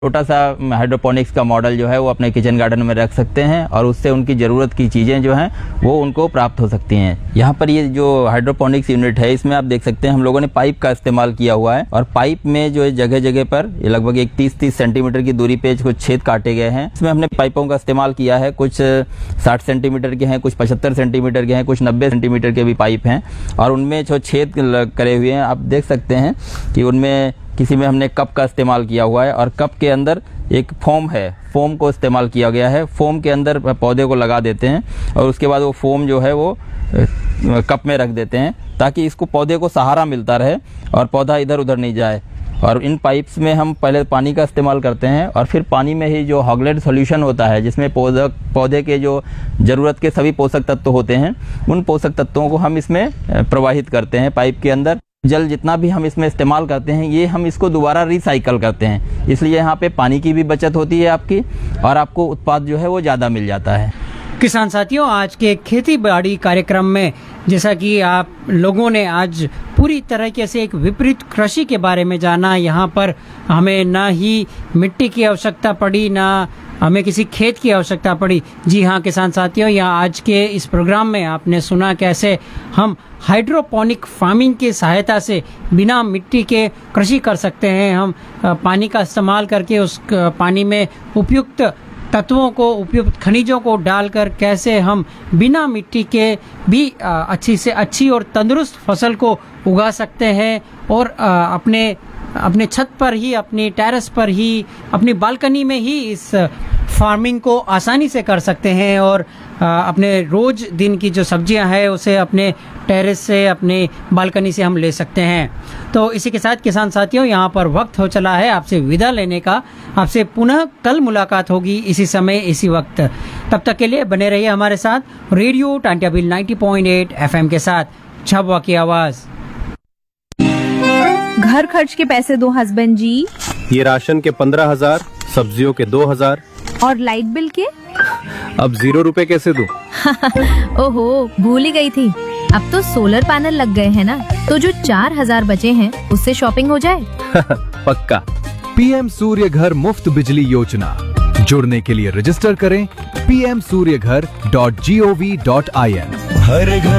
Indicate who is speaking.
Speaker 1: छोटा सा हाइड्रोपोनिक्स का मॉडल जो है वो अपने किचन गार्डन में रख सकते हैं और उससे उनकी ज़रूरत की चीज़ें जो हैं वो उनको प्राप्त हो सकती हैं। यहाँ पर ये जो हाइड्रोपोनिक्स यूनिट है इसमें आप देख सकते हैं हम लोगों ने पाइप का इस्तेमाल किया हुआ है और पाइप में जो है जगह जगह पर लगभग एक 30 सेंटीमीटर की दूरी पे कुछ छेद काटे गए हैं। इसमें हमने पाइपों का इस्तेमाल किया है, कुछ 60 सेंटीमीटर के हैं, कुछ 75 सेंटीमीटर के हैं, कुछ 90 सेंटीमीटर के भी पाइप हैं और उनमें जो छेद करे हुए हैं आप देख सकते हैं कि उनमें किसी में हमने कप का इस्तेमाल किया हुआ है और कप के अंदर एक फोम है, फोम को इस्तेमाल किया गया है। फोम के अंदर पौधे को लगा देते हैं और उसके बाद वो फोम जो है वो कप में रख देते हैं ताकि इसको पौधे को सहारा मिलता रहे और पौधा इधर उधर नहीं जाए। और इन पाइप्स में हम पहले पानी का इस्तेमाल करते हैं और फिर पानी में ही जो हॉगलेट सॉल्यूशन होता है जिसमें पौधे के जो ज़रूरत के सभी पोषक तत्व होते हैं उन पोषक तत्वों को हम इसमें प्रवाहित करते हैं पाइप के अंदर। जल जितना भी हम इसमें इस्तेमाल करते हैं ये हम इसको दोबारा रिसाइकल करते हैं, इसलिए यहाँ पे पानी की भी बचत होती है आपकी और आपको उत्पाद जो है वो ज़्यादा मिल जाता है।
Speaker 2: किसान साथियों, आज के खेती बाड़ी कार्यक्रम में जैसा कि आप लोगों ने आज पूरी तरीके से एक विपरीत कृषि के बारे में जाना, यहाँ पर हमें ना ही मिट्टी की आवश्यकता पड़ी ना हमें किसी खेत की आवश्यकता पड़ी। जी हाँ किसान साथियों, यहाँ आज के इस प्रोग्राम में आपने सुना कैसे हम हाइड्रोपोनिक फार्मिंग की सहायता से बिना मिट्टी के कृषि कर सकते हैं। हम पानी का इस्तेमाल करके उस पानी में उपयुक्त तत्वों को, उपयुक्त खनिजों को डालकर कैसे हम बिना मिट्टी के भी अच्छी से अच्छी और तंदुरुस्त फसल को उगा सकते हैं और अपने छत पर ही, अपनी टेरेस पर ही, अपनी बालकनी में ही इस फार्मिंग को आसानी से कर सकते हैं और अपने रोज दिन की जो सब्जियां हैं उसे अपने टेरेस से, अपने बालकनी से हम ले सकते हैं। तो इसी के साथ किसान साथियों, यहाँ पर वक्त हो चला है आपसे विदा लेने का। आपसे पुनः कल मुलाकात होगी इसी समय इसी वक्त। तब तक के लिए बने रहिए हमारे साथ रेडियो टांट्याबिल 90.8 FM के साथ, झाबुआ की आवाज।
Speaker 3: घर खर्च के पैसे दो हस्बैंड जी।
Speaker 4: ये राशन के 15,000, सब्जियों के 2,000
Speaker 3: और लाइट बिल के?
Speaker 4: अब 0 रुपए कैसे दूं?
Speaker 3: ओहो, भूल ही गई थी। अब तो सोलर पैनल लग गए हैं ना, तो जो 4,000 बचे हैं उससे शॉपिंग हो जाए।
Speaker 4: पक्का।
Speaker 5: पीएम सूर्य घर मुफ्त बिजली योजना, जुड़ने के लिए रजिस्टर करें pmsuryaghar.gov.in।
Speaker 6: हर घर